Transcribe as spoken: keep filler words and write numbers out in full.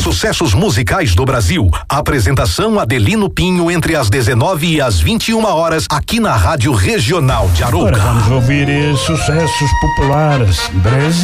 sucessos musicais do Brasil. Apresentação Adelino Pinho entre as dezenove e as vinte e uma horas aqui na Rádio Regional de Arouca. Agora vamos ouvir sucessos populares. Brasil.